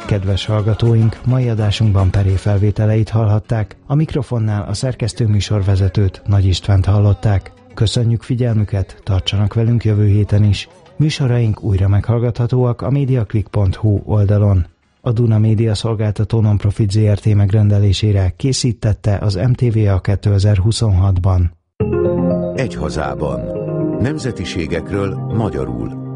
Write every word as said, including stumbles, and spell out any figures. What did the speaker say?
kedves hallgatóink, mai adásunkban Peré felvételeit hallhatták, a mikrofonnál a szerkesztő műsorvezetőt, Nagy Istvánt hallották. Köszönjük figyelmüket, tartsanak velünk jövő héten is. Műsoraink újra meghallgathatóak a mediaclick pont hu oldalon. A Duna Média Szolgáltató Nonprofit zé er té megrendelésére készítette az em té vé á kétezer-huszonhatban. Egy hazában. Nemzetiségekről magyarul.